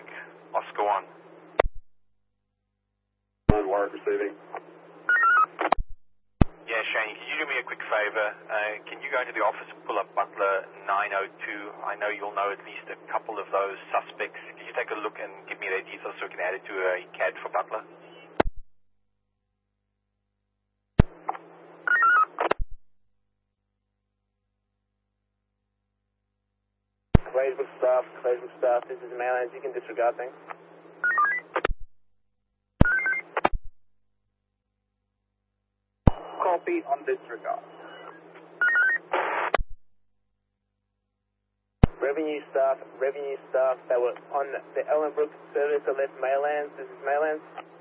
Mike, Oscar 1. Good work, receiving. Yeah, Shane, can you do me a quick favor? Can you go into the office and pull up Butler 902? I know you'll know at least a couple of those suspects. Can you take a look and give me their details so we can add it to a CAD for Butler? Claysbrook staff, this is Maylands, you can disregard things. Copy on disregard. Revenue staff that were on the Ellenbrook service that left Maylands, this is Maylands.